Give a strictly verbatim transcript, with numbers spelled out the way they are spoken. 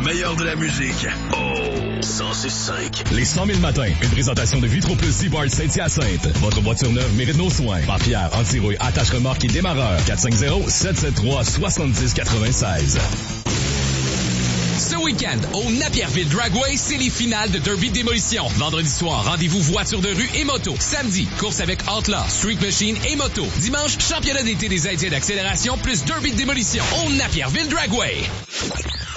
meilleur de la musique. Oh, cent six cinq. Les cent mille matins, une présentation de Vitro Plus Seabart Saint-Hyacinthe. Votre voiture neuve mérite nos soins. Barrière, anti-rouille, attache remorque et démarreur. quatre cinq zéro, sept sept trois, six zéro neuf six. Ce week-end, au Napierville Dragway, c'est les finales de Derby de démolition. Vendredi soir, rendez-vous voitures de rue et moto. Samedi, course avec Outlaw, Street Machine et moto. Dimanche, championnat d'été des Indiens d'accélération plus Derby de démolition au Napierville Dragway.